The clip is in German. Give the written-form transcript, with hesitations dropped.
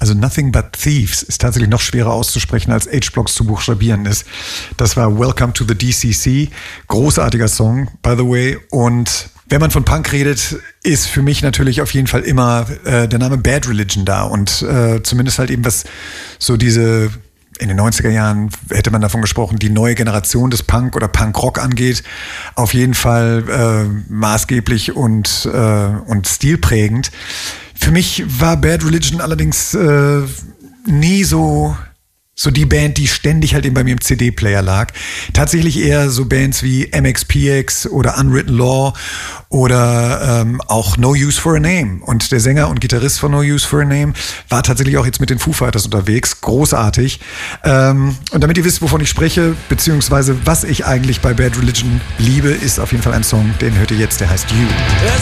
also Nothing But Thieves ist tatsächlich noch schwerer auszusprechen, als H-Blocks zu buchstabieren ist. Das war Welcome to the DCC. Großartiger Song, by the way. Und wenn man von Punk redet, ist für mich natürlich auf jeden Fall immer der Name Bad Religion da. Und zumindest halt eben was so diese... In den 90er Jahren hätte man davon gesprochen, die neue Generation des Punk oder Punk-Rock angeht. Auf jeden Fall maßgeblich und stilprägend. Für mich war Bad Religion allerdings nie so die Band, die ständig halt eben bei mir im CD-Player lag. Tatsächlich eher so Bands wie MXPX oder Unwritten Law oder auch No Use for a Name. Und der Sänger und Gitarrist von No Use for a Name war tatsächlich auch jetzt mit den Foo Fighters unterwegs. Großartig. Und damit ihr wisst, wovon ich spreche, beziehungsweise was ich eigentlich bei Bad Religion liebe, ist auf jeden Fall ein Song, den hört ihr jetzt, der heißt You.